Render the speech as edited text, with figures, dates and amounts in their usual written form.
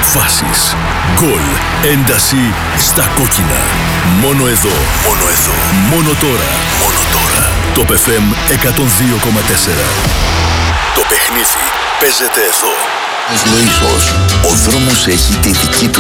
Φάσεις, γκολ, ένταση στα κόκκινα. Μόνο εδώ, μόνο εδώ, μόνο τώρα, μόνο τώρα. Το FM 102,4. Το παιχνίδι παίζεται εδώ. Λοΐσος, ο δρόμος έχει τη δική του